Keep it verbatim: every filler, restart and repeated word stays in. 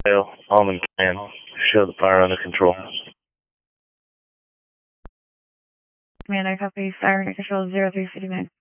Fail. Almond can. Show the fire under control. Command, I copy. Fire under control zero three fifty-nine.